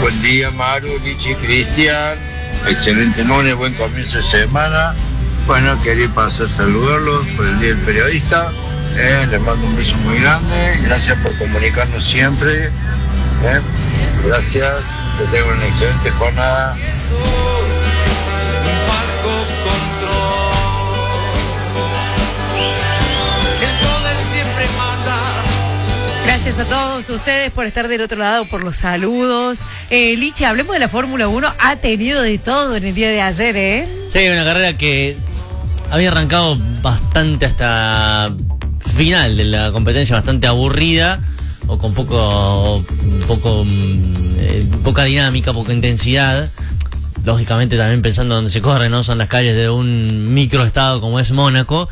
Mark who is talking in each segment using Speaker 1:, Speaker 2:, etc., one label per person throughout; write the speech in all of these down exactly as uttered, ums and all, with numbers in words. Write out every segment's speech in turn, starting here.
Speaker 1: Buen día, Maru, Lichi, Cristian. Excelente lunes, buen comienzo de semana. Bueno, quería pasar a saludarlos por el Día del Periodista. Eh, les mando un beso muy grande. Gracias por comunicarnos siempre. Eh, gracias. Que tengan una excelente jornada.
Speaker 2: Gracias a todos ustedes por estar del otro lado, por los saludos. Eh, Licha, hablemos de la Fórmula uno. Ha tenido de todo en el día de ayer, ¿eh? Sí,
Speaker 3: una carrera que había arrancado bastante hasta final de la competencia, bastante aburrida o con poco, poco eh, poca dinámica, poca intensidad. Lógicamente también pensando donde se corre, ¿no? Son las calles de un microestado como es Mónaco,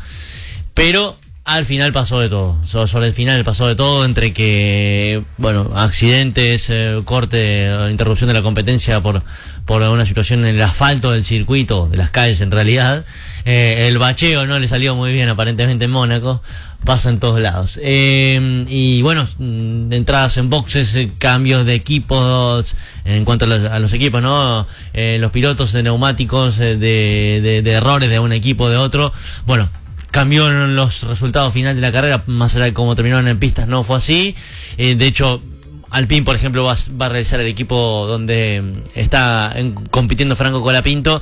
Speaker 3: pero al final pasó de todo. So, sobre el final pasó de todo, entre que, bueno, accidentes, eh, corte, interrupción de la competencia por, por una situación en el asfalto del circuito, de las calles en realidad. Eh, el bacheo no le salió muy bien aparentemente en Mónaco. Pasa en todos lados. Eh, y bueno, entradas en boxes, eh, cambios de equipos, en cuanto a los, a los equipos, ¿no? Eh, los pilotos de neumáticos, eh, de, de, de errores de un equipo de otro. Bueno, cambió los resultados finales de la carrera, más allá de cómo terminaron en pistas, no fue así. Eh, de hecho, Alpine, por ejemplo, va, va a realizar el equipo donde está en, compitiendo Franco Colapinto,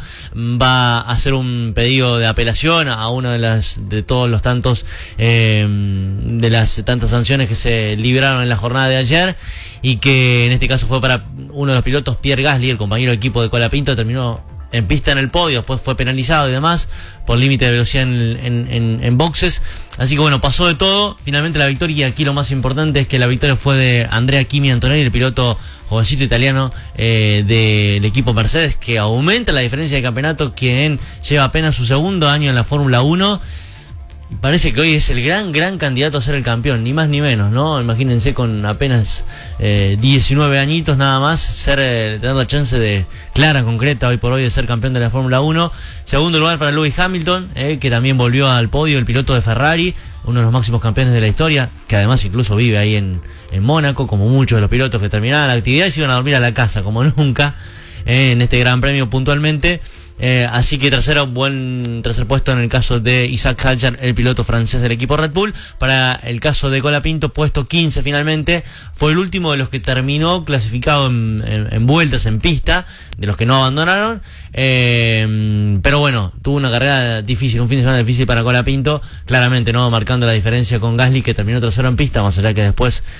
Speaker 3: va a hacer un pedido de apelación a una de las de todos los tantos eh, de las tantas sanciones que se libraron en la jornada de ayer, y que en este caso fue para uno de los pilotos, Pierre Gasly, el compañero de equipo de Colapinto, terminó en pista en el podio, después fue penalizado y demás por límite de velocidad en, en, en, en boxes. Así que bueno, pasó de todo. Finalmente la victoria, y aquí lo más importante es que la victoria fue de Andrea Kimi Antonelli, el piloto jovencito italiano eh, del equipo Mercedes, que aumenta la diferencia de campeonato, quien lleva apenas su segundo año en la Fórmula uno. Y parece que hoy es el gran, gran candidato a ser el campeón, ni más ni menos, ¿no? Imagínense con apenas eh, diecinueve añitos nada más, ser eh, tener la chance de, clara, concreta, hoy por hoy, de ser campeón de la Fórmula uno. Segundo lugar para Lewis Hamilton, eh, que también volvió al podio, el piloto de Ferrari, uno de los máximos campeones de la historia, que además incluso vive ahí en, en Mónaco, como muchos de los pilotos que terminaban la actividad y se iban a dormir a la casa, como nunca, eh, en este gran premio puntualmente. Eh, así que tercero, buen tercer puesto en el caso de Isaac Hadjar, el piloto francés del equipo Red Bull. Para el caso de Colapinto, puesto quince finalmente, fue el último de los que terminó clasificado en, en, en vueltas en pista, de los que no abandonaron. Eh, pero bueno, tuvo una carrera difícil, un fin de semana difícil para Colapinto, claramente no marcando la diferencia con Gasly, que terminó tercero en pista, más allá que después